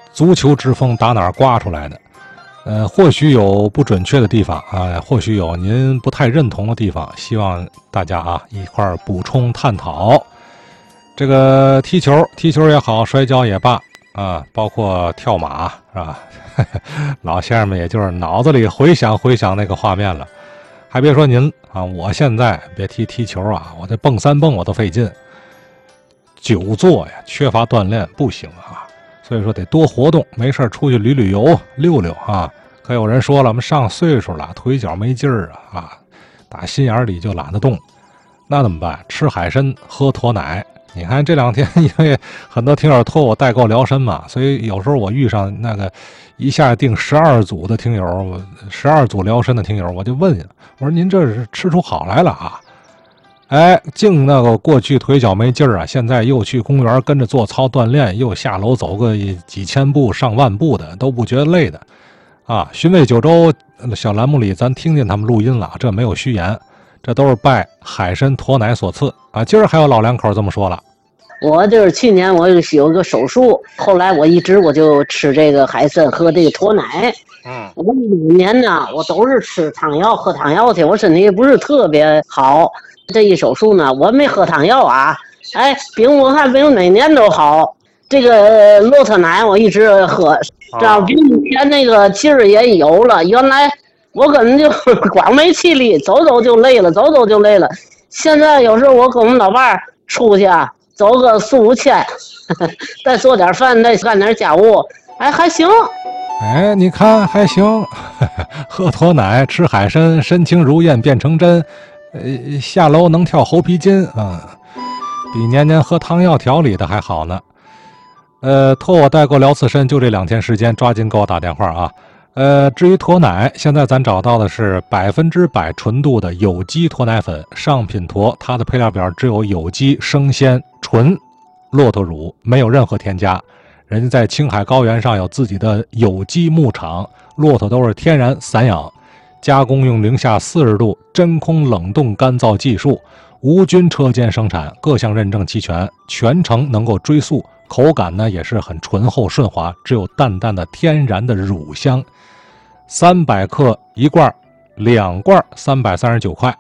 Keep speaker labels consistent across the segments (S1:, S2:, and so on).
S1: 足球之风打哪儿刮出来的？或许有不准确的地方啊，或许有您不太认同的地方，希望大家啊一块儿补充探讨。这个踢球也好，摔跤也罢啊，包括跳马是吧？老先生们也就是脑子里回想那个画面了。还别说您啊，我现在别提踢球啊，我这蹦3蹦我都费劲，久坐呀，缺乏锻炼不行啊。所以说得多活动，没事出去旅游溜溜啊。可有人说了，我们上岁数了，腿脚没劲儿啊，打心眼里就懒得动，那怎么办？吃海参，喝驼奶。你看这2天，因为很多听友托我代购辽参嘛，所以有时候我遇上那个一下订12组的听友，12组辽参的听友，我就问我说您这是吃出好来了啊？哎，净那个过去腿脚没劲儿啊，现在又去公园跟着做操锻炼，又下楼走个几千步上万步的，都不觉得累的啊。寻味九州小栏目里咱听见他们录音了，这没有虚言，这都是拜海参驼奶所赐啊。今儿还有老两口这么说了，
S2: 我就是去年我有个手术，后来我一直就吃这个海参喝这个驼奶。我每年呢我都是吃汤药喝汤药去，我身体也不是特别好。这一手术呢，我没喝汤药啊，哎，病我看病每年都好。这个骆驼奶我一直喝，这样比以前那个劲儿也有了。原来我可能就光没气力，走走就累了。现在有时候我跟我们老伴儿出去啊，走个4、5千，再做点饭，再干点家务，哎，还行。
S1: 哎，你看还行，喝驼奶吃海参，身轻如燕变成针。下楼能跳猴皮筋啊，比年年喝汤药调理的还好呢。托我代购辽刺参，就这2天时间，抓紧给我打电话啊。至于驼奶，现在咱找到的是100%纯度的有机驼奶粉，上品驼，它的配料表只有有机、生鲜、纯骆驼乳，没有任何添加。人家在青海高原上有自己的有机牧场，骆驼都是天然散养。加工用零下40度真空冷冻干燥技术，无菌车间生产，各项认证齐全，全程能够追溯。口感呢也是很醇厚顺滑，只有淡淡的天然的乳香。300克1罐，2罐339块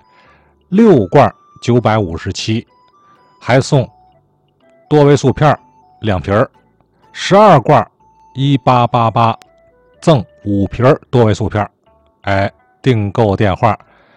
S1: ，6罐957，还送多维素片2瓶，12罐1888，赠5瓶多维素片。哎，订购电话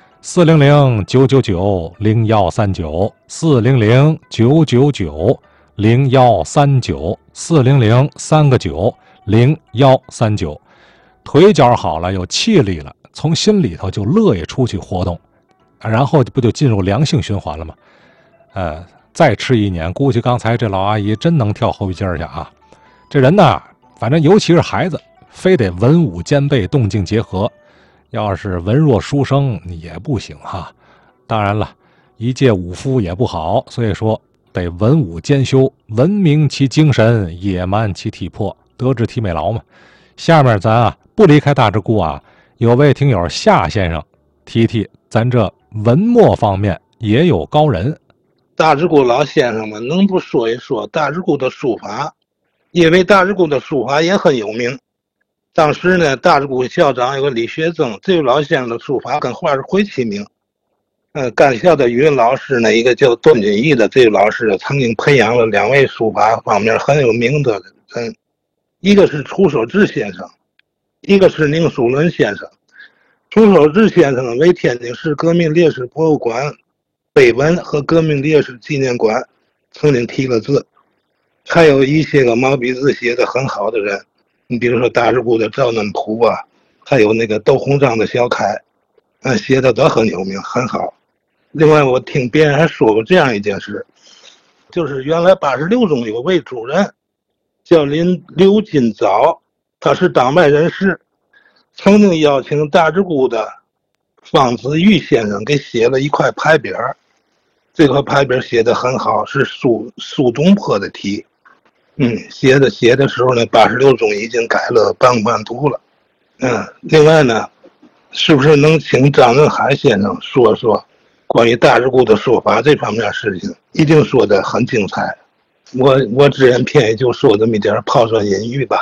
S1: 400-999-0139，400-999-0139，400-3个9-0139。腿脚好了，有气力了，从心里头就乐意出去活动，然后不就进入良性循环了吗？再吃1年，估计刚才这老阿姨真能跳后鼻尖去啊！这人呢，反正尤其是孩子，非得文武兼备，动静结合。要是文弱书生也不行哈，当然了，一介武夫也不好，所以说得文武兼修，文明其精神，野蛮其体魄，德智体美劳嘛。下面咱啊不离开大智库啊，有位听友夏先生提咱这文墨方面也有高人。
S3: 大智库老先生们能不说一说大智库的书法，因为大智库的书法也很有名。当时呢，大智库校长有个李学增，这位老先生的书法跟画是会齐名。干校的语文老师呢，一个叫段俊义的，这位老师曾经培养了2位书法方面很有名的人，一个是楚守志先生，一个是宁书伦先生。楚守志先生为天津市革命烈士博物馆碑文和革命烈士纪念馆曾经题了字，还有一些个毛笔字写的很好的人。你比如说大智库的赵嫩甫啊，还有那个窦鸿章的小楷，写的都很有名，很好。另外，我听别人还说过这样一件事，就是原来86中有位主任叫刘金藻，他是党外人士，曾经邀请大智库的方子玉先生给写了一块牌匾，这块牌匾写的很好，是苏东坡的题。写的时候呢，86中已经改了半图了。另外呢，是不是能请张仁海先生说说关于大智库的说法这方面事情？一定说的很精彩。我只言片语就说这么一点抛砖引玉吧。